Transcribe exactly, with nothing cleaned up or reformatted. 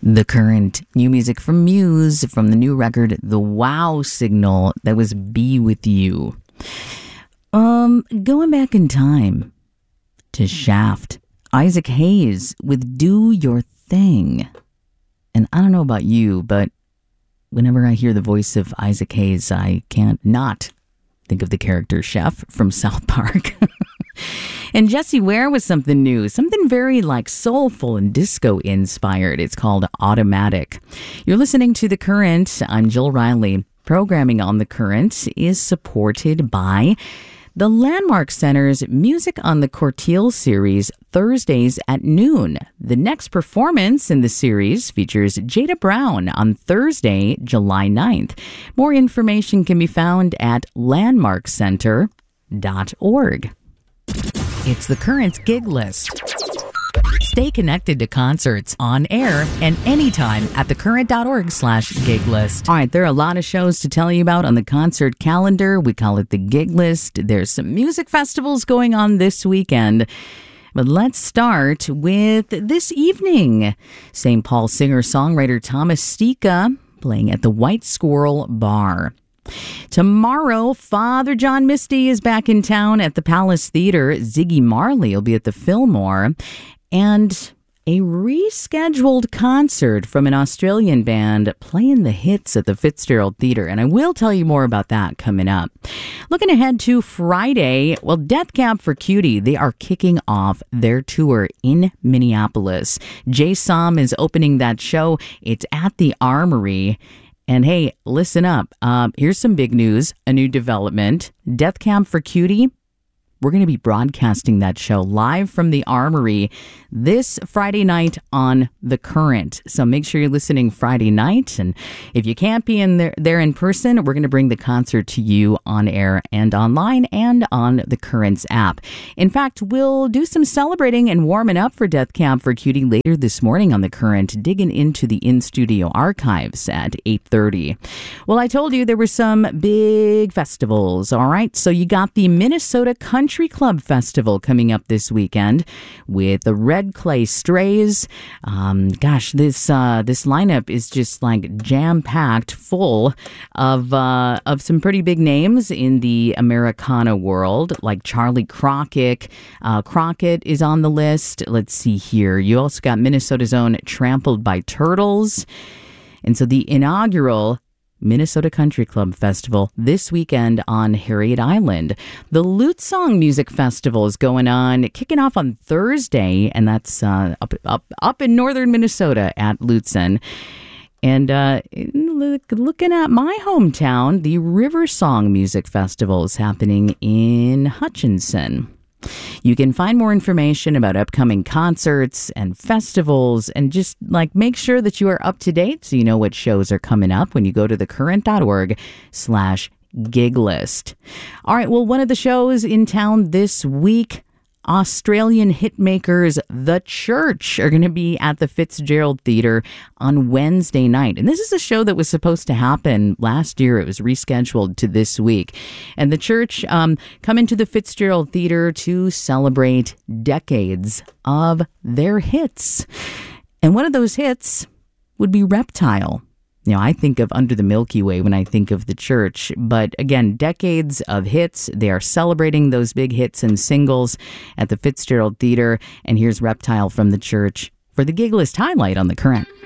The Current, new music from Muse from the new record, The Wow Signal. That was Be With You. Um, going back in time to Shaft, Isaac Hayes with Do Your Thing. And I don't know about you, but whenever I hear the voice of Isaac Hayes, I can't not think of the character Chef from South Park. And Jessie Ware was something new, something very like soulful and disco inspired. It's called Automatic. You're listening to The Current. I'm Jill Riley. Programming on The Current is supported by the Landmark Center's Music on the Corteil series, Thursdays at noon. The next performance in the series features Jada Brown on Thursday, July ninth. More information can be found at landmark center dot org. It's The Current's gig list. Stay connected to concerts on air and anytime at thecurrent.org slash gig list. All right, there are a lot of shows to tell you about on the concert calendar. We call it the gig list. There's some music festivals going on this weekend. But let's start with this evening. Saint Paul singer-songwriter Thomas Stika playing at the White Squirrel Bar. Tomorrow, Father John Misty is back in town at the Palace Theater. Ziggy Marley will be at the Fillmore. And a rescheduled concert from an Australian band playing the hits at the Fitzgerald Theater. And I will tell you more about that coming up. Looking ahead to Friday, well, Death Cab for Cutie, they are kicking off their tour in Minneapolis. Jay Som is opening that show. It's at the Armory. And hey, listen up. Uh, here's some big news, a new development. Death Cab for Cutie, we're going to be broadcasting that show live from the Armory this Friday night on The Current. So make sure you're listening Friday night. And if you can't be in there, there in person, we're going to bring the concert to you on air and online and on The Current's app. In fact, we'll do some celebrating and warming up for Death Cab for Cutie later this morning on The Current, digging into the in-studio archives at eight thirty. Well, I told you there were some big festivals, all right? So you got the Minnesota Country Country Club Festival coming up this weekend with the Red Clay Strays. Um, gosh, this uh, this lineup is just like jam-packed full of uh, of some pretty big names in the Americana world, like Charlie Crockett. Uh, Crockett is on the list. Let's see here. You also got Minnesota's own Trampled by Turtles. And so the inaugural Minnesota Country Club Festival this weekend on Harriet Island. The Lute Song Music Festival is going on, kicking off on Thursday, and that's uh, up, up, up in northern Minnesota at Lutsen. And uh, look, looking at my hometown, the River Song Music Festival is happening in Hutchinson. You can find more information about upcoming concerts and festivals and just like make sure that you are up to date so you know what shows are coming up when you go to thecurrent.org slash gig list. All right, well, one of the shows in town this week, Australian hitmakers The Church are going to be at the Fitzgerald Theater on Wednesday night. And this is a show that was supposed to happen last year. It was rescheduled to this week. And The Church um, come into the Fitzgerald Theater to celebrate decades of their hits. And one of those hits would be Reptile. You know, I think of Under the Milky Way when I think of The Church. But again, decades of hits. They are celebrating those big hits and singles at the Fitzgerald Theater. And here's Reptile from The Church for the Gig List highlight on The Current.